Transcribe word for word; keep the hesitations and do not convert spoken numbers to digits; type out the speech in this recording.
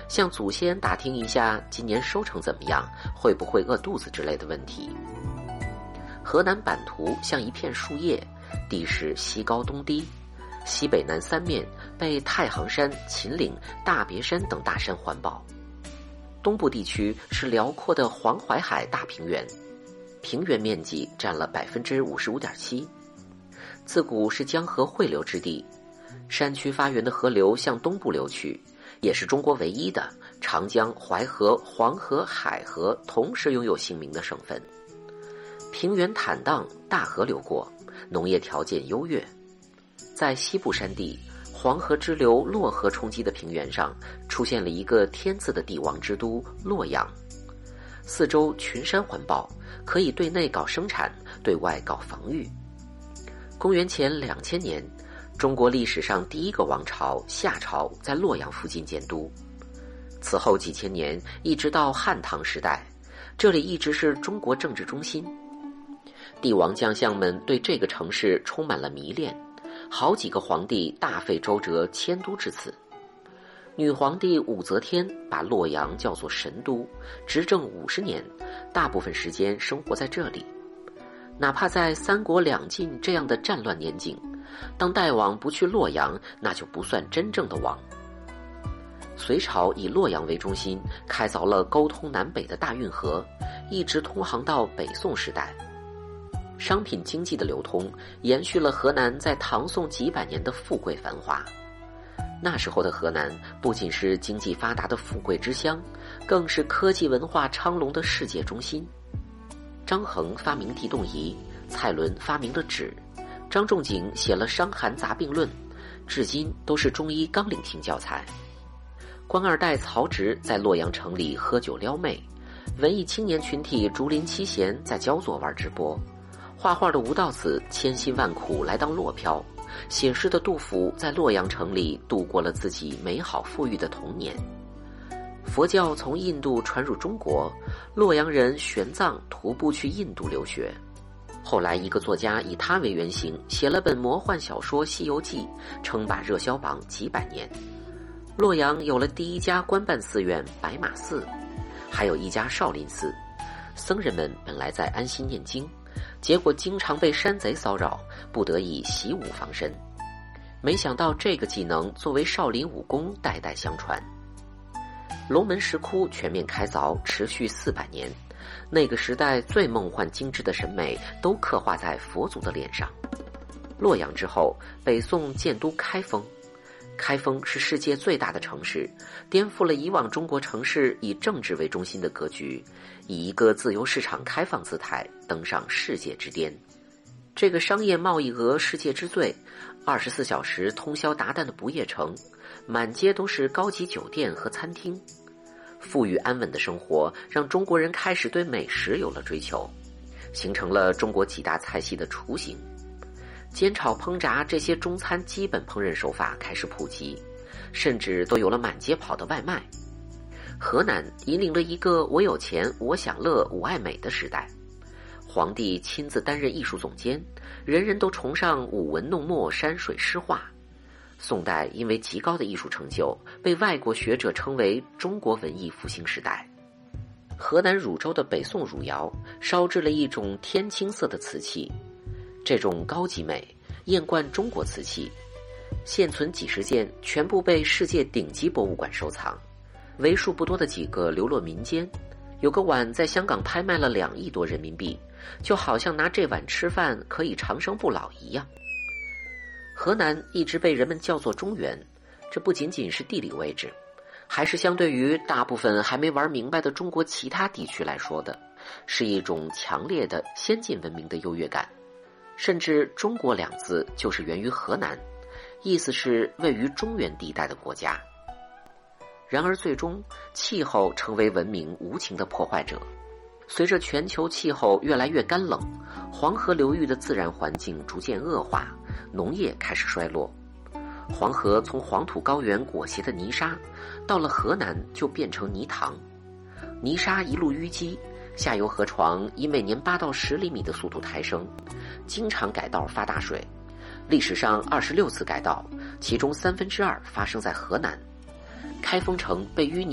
向祖先打听一下今年收成怎么样，会不会饿肚子之类的问题。河南版图像一片树叶，地势西高东低，西北南三面被太行山、秦岭、大别山等大山环抱。东部地区是辽阔的黄淮海大平原，平原面积占了 百分之五十五点七。 自古是江河汇流之地，山区发源的河流向东部流去，也是中国唯一的长江、淮河、黄河、海河同时拥有姓名的省份。平原坦荡，大河流过，农业条件优越。在西部山地，黄河支流洛河冲击的平原上，出现了一个天字的帝王之都洛阳。四周群山环抱，可以对内搞生产，对外搞防御。公元前两千年，中国历史上第一个王朝夏朝在洛阳附近建都。此后几千年，一直到汉唐时代，这里一直是中国政治中心。帝王将相们对这个城市充满了迷恋，好几个皇帝大费周折迁都至此。女皇帝武则天把洛阳叫做神都，执政五十年，大部分时间生活在这里。哪怕在三国两晋这样的战乱年景，当代王不去洛阳，那就不算真正的王。隋朝以洛阳为中心，开凿了沟通南北的大运河，一直通航到北宋时代。商品经济的流通延续了河南在唐宋几百年的富贵繁华。那时候的河南不仅是经济发达的富贵之乡，更是科技文化昌隆的世界中心。张衡发明地动仪，蔡伦发明了纸，张仲景写了《伤寒杂病论》，至今都是中医纲领性教材。官二代曹植在洛阳城里喝酒撩妹，文艺青年群体竹林七贤在焦作玩直播，画画的吴道子千辛万苦来当洛漂，写诗的杜甫在洛阳城里度过了自己美好富裕的童年。佛教从印度传入中国，洛阳人玄奘徒步去印度留学。后来一个作家以他为原型写了本魔幻小说《西游记》，称霸热销榜几百年。洛阳有了第一家官办寺院白马寺，还有一家少林寺。僧人们本来在安心念经，结果经常被山贼骚扰，不得已习武防身。没想到这个技能作为少林武功代代相传。龙门石窟全面开凿，持续四百年，那个时代最梦幻精致的审美都刻画在佛祖的脸上。洛阳之后，北宋建都开封。开封是世界最大的城市，颠覆了以往中国城市以政治为中心的格局，以一个自由市场开放姿态登上世界之巅。这个商业贸易额世界之最，二十四小时通宵达旦的不夜城，满街都是高级酒店和餐厅。富裕安稳的生活让中国人开始对美食有了追求，形成了中国几大菜系的雏形。煎炒烹炸这些中餐基本烹饪手法开始普及，甚至都有了满街跑的外卖。河南引领了一个我有钱我享乐我爱美的时代，皇帝亲自担任艺术总监，人人都崇尚舞文弄墨山水诗画。宋代因为极高的艺术成就，被外国学者称为中国文艺复兴时代。河南汝州的北宋汝窑烧制了一种天青色的瓷器，这种高级美艳冠中国瓷器，现存几十件，全部被世界顶级博物馆收藏，为数不多的几个流落民间。有个碗在香港拍卖了两亿多人民币，就好像拿这碗吃饭可以长生不老一样。河南一直被人们叫做中原，这不仅仅是地理位置，还是相对于大部分还没玩明白的中国其他地区来说的，是一种强烈的先进文明的优越感。甚至中国两字就是源于河南，意思是位于中原地带的国家。然而最终气候成为文明无情的破坏者。随着全球气候越来越干冷，黄河流域的自然环境逐渐恶化，农业开始衰落。黄河从黄土高原裹挟的泥沙，到了河南就变成泥塘，泥沙一路淤积，下游河床以每年八到十厘米的速度抬升，经常改道发大水。历史上二十六次改道，其中三分之二发生在河南。开封城被淤泥